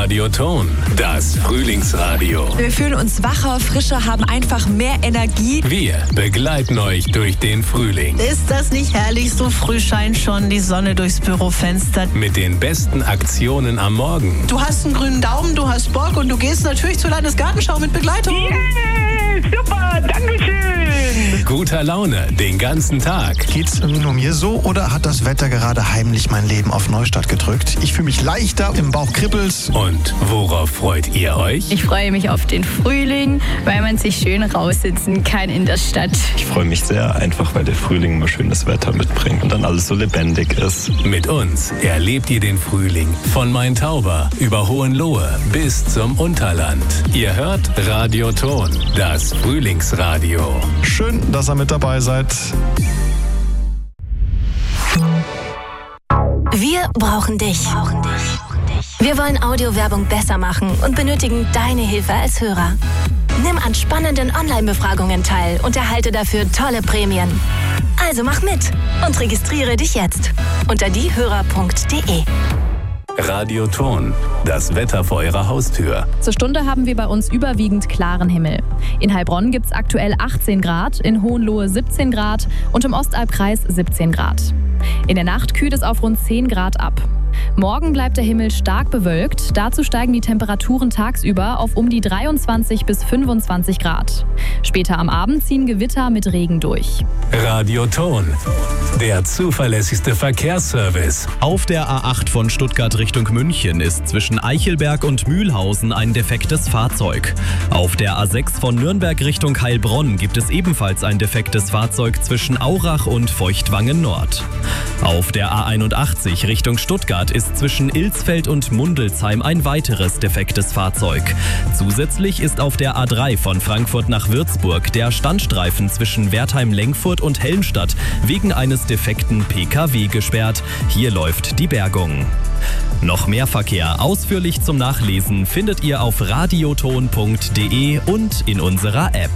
Radioton, das Frühlingsradio. Wir fühlen uns wacher, frischer, haben einfach mehr Energie. Wir begleiten euch durch den Frühling. Ist das nicht herrlich? So früh scheint schon die Sonne durchs Bürofenster. Mit den besten Aktionen am Morgen. Du hast einen grünen Daumen, du hast Bock und du gehst natürlich zur Landesgartenschau mit Begleitung. Yeah, super, Dankeschön. Guter Laune den ganzen Tag. Geht's nur mir so oder hat das Wetter gerade heimlich mein Leben auf Neustart gedrückt? Ich fühle mich leichter, im Bauch kribbelt's. Und worauf freut ihr euch? Ich freue mich auf den Frühling, weil man sich schön raussitzen kann in der Stadt. Ich freue mich sehr, einfach weil der Frühling immer schönes Wetter mitbringt und dann alles so lebendig ist. Mit uns erlebt ihr den Frühling von Main-Tauber über Hohenlohe bis zum Unterland. Ihr hört Radioton, das Frühlingsradio. Schön, dass ihr mit dabei seid. Wir brauchen dich. Wir wollen Audiowerbung besser machen und benötigen deine Hilfe als Hörer. Nimm an spannenden Online-Befragungen teil und erhalte dafür tolle Prämien. Also mach mit und registriere dich jetzt unter diehörer.de. Radioton, das Wetter vor eurer Haustür. Zur Stunde haben wir bei uns überwiegend klaren Himmel. In Heilbronn gibt es aktuell 18 Grad, in Hohenlohe 17 Grad und im Ostalbkreis 17 Grad. In der Nacht kühlt es auf rund 10 Grad ab. Morgen bleibt der Himmel stark bewölkt. Dazu steigen die Temperaturen tagsüber auf um die 23 bis 25 Grad. Später am Abend ziehen Gewitter mit Regen durch. Radioton, der zuverlässigste Verkehrsservice. Auf der A8 von Stuttgart Richtung München ist zwischen Eichelberg und Mühlhausen ein defektes Fahrzeug. Auf der A6 von Nürnberg Richtung Heilbronn gibt es ebenfalls ein defektes Fahrzeug zwischen Aurach und Feuchtwangen Nord. Auf der A81 Richtung Stuttgart ist zwischen Ilsfeld und Mundelsheim ein weiteres defektes Fahrzeug. Zusätzlich ist auf der A3 von Frankfurt nach Würzburg der Standstreifen zwischen Wertheim-Lengfurt und Helmstadt wegen eines defekten PKW gesperrt. Hier läuft die Bergung. Noch mehr Verkehr ausführlich zum Nachlesen findet ihr auf radioton.de und in unserer App.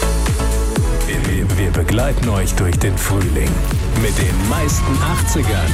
Wir begleiten euch durch den Frühling mit den meisten 80ern,